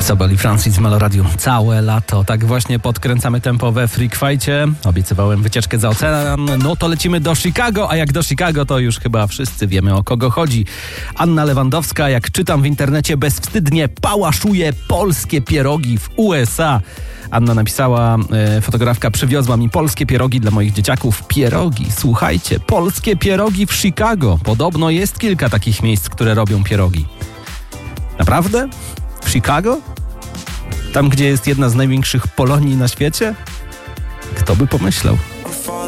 Sabali Francis w Meloradiu całe lato. Tak właśnie podkręcamy tempo we Freak Fight'cie. Obiecywałem wycieczkę za ocean. No to lecimy do Chicago, a jak do Chicago, to już chyba wszyscy wiemy, o kogo chodzi. Anna Lewandowska, jak czytam w internecie, bezwstydnie pałaszuje polskie pierogi w USA. Anna napisała, fotografka przywiozła mi polskie pierogi dla moich dzieciaków. Pierogi, słuchajcie, polskie pierogi w Chicago. Podobno jest kilka takich miejsc, które robią pierogi. Naprawdę? W Chicago? Tam, gdzie jest jedna z największych Polonii na świecie? Kto by pomyślał?